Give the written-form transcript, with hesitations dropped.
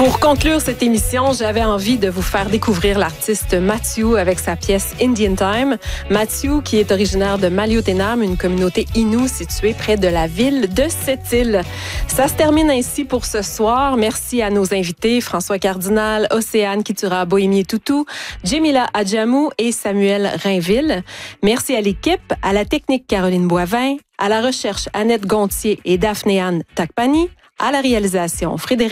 Pour conclure cette émission, j'avais envie de vous faire découvrir l'artiste Mathieu avec sa pièce Indian Time. Mathieu, qui est originaire de Maliotenam, une communauté Innu située près de la ville de Sept-Îles. Ça se termine ainsi pour ce soir. Merci à nos invités, François Cardinal, Océane Kitura-Bohémier-Toutou, Jemila Adjamou et Samuel Rainville. Merci à l'équipe, à la technique Caroline Boivin, à la recherche Annette Gontier et Daphné-Anne Takpani, à la réalisation Frédéric